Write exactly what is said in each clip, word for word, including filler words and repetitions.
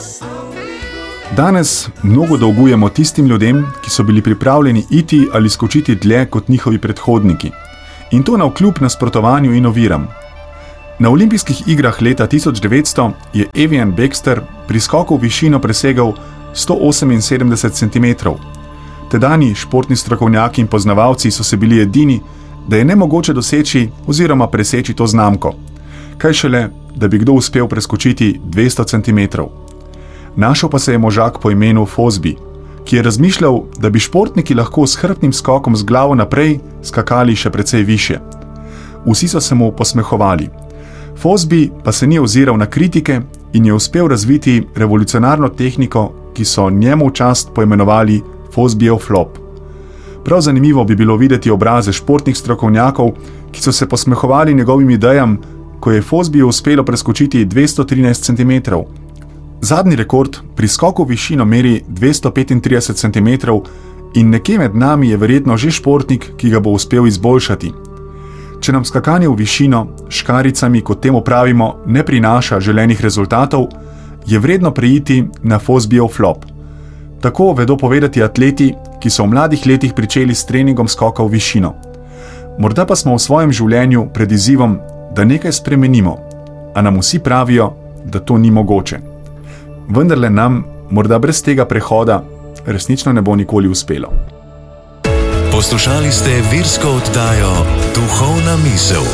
Danes mnogo dolgujemo tistim ljudem, ki so bili pripravljeni iti ali skočiti dlje kot njihovi predhodniki. In to navkljub nasprotovanju in oviram. Na olimpijskih igrah leta tisoč devetsto je Evian Baxter pri skoku v višino presegel sto oseminsedemdeset centimetrov. Tedajni športni strokovnjaki in poznavalci so se bili edini, da je nemogoče doseči oziroma preseči to znamko. Kaj šele, da bi kdo uspel preskočiti dvesto centimetrov. Našel pa se je možak po imenu Fosby, ki je razmišljal, da bi športniki lahko s hrbtnim skokom z glavo naprej skakali še precej više. Vsi so se mu posmehovali. Fosby pa se ni oziral na kritike in je uspel razviti revolucionarno tehniko, ki so njemu v čast poimenovali Fosbyjev flop. Prav zanimivo bi bilo videti obraze športnih strokovnjakov, ki so se posmehovali njegovim idejam, ko je Fosbyju uspelo preskočiti dvesto trinajst centimetrov. Zadnji rekord pri skoku v višino meri dvesto petintrideset centimetrov in nekje med nami je verjetno že športnik, ki ga bo uspel izboljšati. Če nam skakanje v višino, škaricami, kot temu pravimo, ne prinaša želenih rezultatov, je vredno preiti na Fosbyjev flop. Tako vedo povedati atleti, ki so v mladih letih pričeli s treningom skoka v višino. Morda pa smo v svojem življenju pred izzivom, da nekaj spremenimo, a nam vsi pravijo, da to ni mogoče. Vendarle nam, morda brez tega prehoda, resnično ne bo nikoli uspelo. Poslušali ste virsko oddajo Duhovna misel.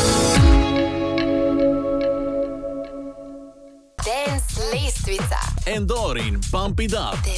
Dance lestvica. Endor in Pump It Up.